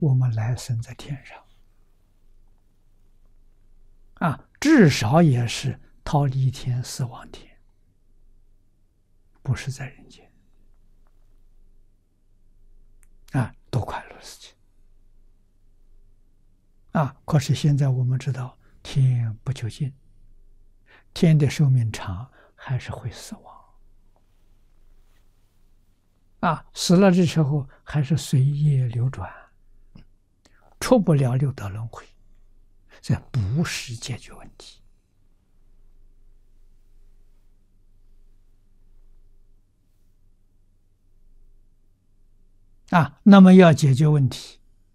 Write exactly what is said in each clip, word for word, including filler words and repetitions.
我们来生在天上啊，至少也是忉利天、四王天，不是在人间啊，多快乐的事情啊！可是现在我们知道，天不究竟，天的寿命长，还是会死亡啊！死了的时候，还是随业流转，出不了六道轮回，这不是解决问题啊！那么要解决问题，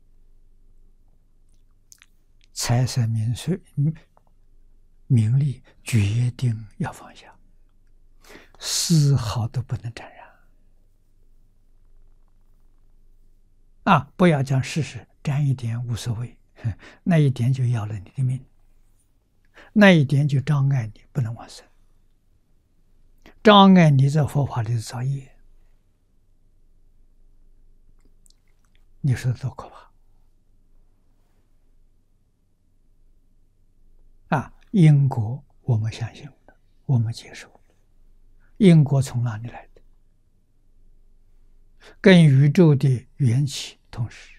财色名睡名利决定要放下，丝毫都不能沾染啊！不要讲事实，沾一点无所谓，那一点就要了你的命，那一点就障碍你不能往生，障碍你在佛法里的造业，你说多可怕啊！因果我们相信的，我们接受。因果从哪里来的？跟宇宙的缘起同时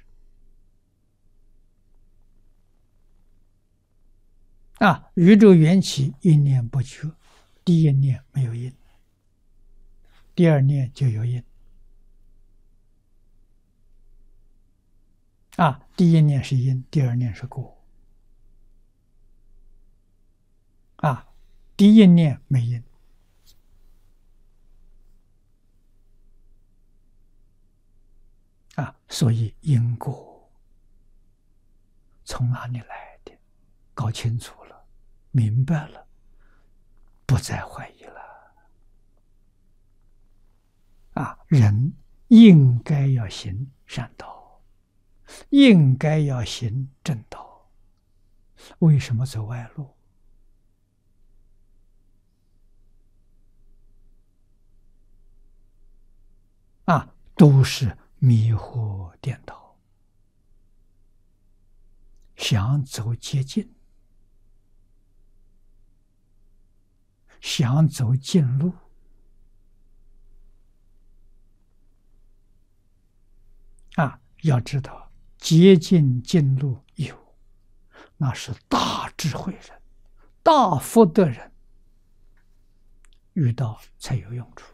啊！宇宙缘起一念不绝，第一念没有因，第二念就有因啊！第一念是因，第二念是果啊！第一念没因啊，所以因果从哪里来的？搞清楚了，明白了，不再怀疑了啊！人应该要行善道，应该要行正道，为什么走歪路？啊，都是迷惑颠倒，想走捷径，想走近路啊！要知道，捷径近路有，那是大智慧人、大福德人遇到才有用处。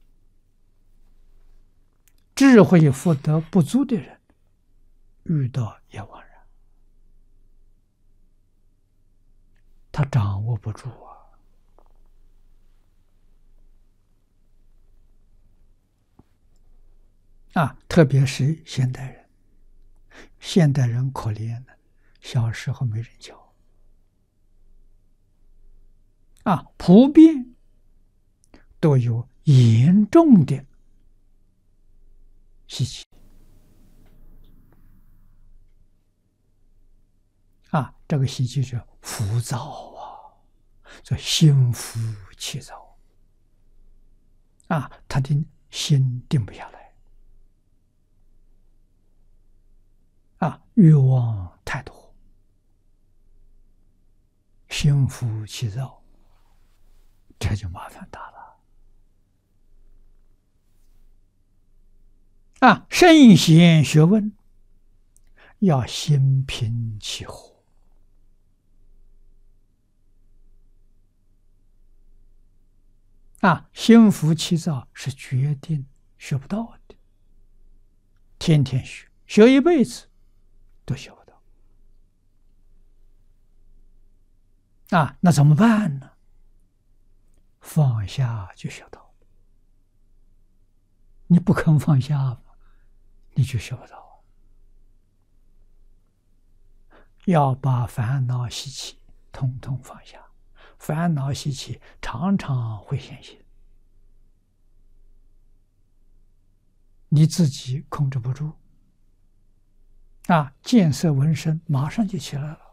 智慧福德不足的人遇到也枉然，他掌握不住啊！啊，特别是现代人，现代人可怜了，小时候没人教啊，普遍都有严重的习气啊，这个习气是浮躁啊，这心浮气躁啊，他的心定不下来啊，欲望太多，心浮气躁，这就麻烦大了啊！圣贤学问要心平气和啊，心浮气躁是决定学不到的，天天学，学一辈子都学不到啊！那怎么办呢？放下就学到，你不肯放下，你就学不到。要把烦恼习气统统放下，烦恼习气常常会现行，你自己控制不住啊，见色闻声马上就起来了。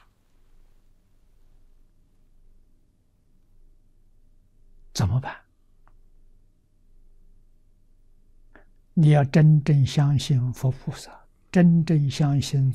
怎么办？你要真正相信佛菩萨， 真正相信